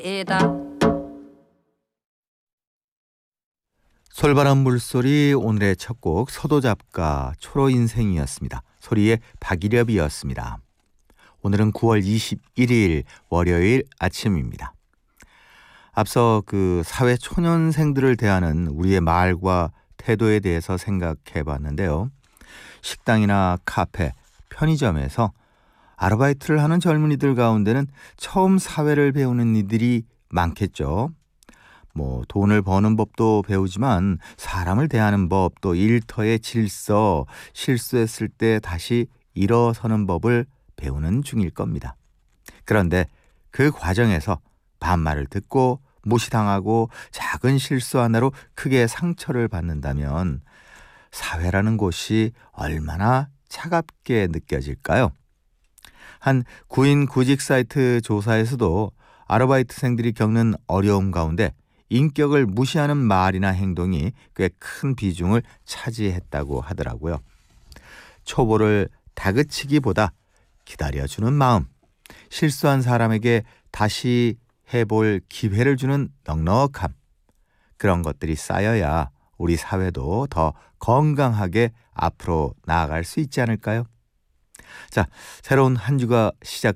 솔바람 물소리 오늘의 첫 곡 서도잡가 초로인생이었습니다. 소리의 박이렵이었습니다. 오늘은 9월 21일 월요일 아침입니다. 앞서 그 사회 초년생들을 대하는 우리의 말과 태도에 대해서 생각해 봤는데요. 식당이나 카페, 편의점에서 아르바이트를 하는 젊은이들 가운데는 처음 사회를 배우는 이들이 많겠죠. 돈을 버는 법도 배우지만 사람을 대하는 법, 또 일터의 질서, 실수했을 때 다시 일어서는 법을 배우는 중일 겁니다. 그런데 그 과정에서 반말을 듣고 무시당하고 작은 실수 하나로 크게 상처를 받는다면 사회라는 곳이 얼마나 차갑게 느껴질까요? 한 구인 구직 사이트 조사에서도 아르바이트생들이 겪는 어려움 가운데 인격을 무시하는 말이나 행동이 꽤 큰 비중을 차지했다고 하더라고요. 초보를 다그치기보다 기다려주는 마음, 실수한 사람에게 다시 해볼 기회를 주는 넉넉함, 그런 것들이 쌓여야 우리 사회도 더 건강하게 앞으로 나아갈 수 있지 않을까요? 자, 새로운 한 주가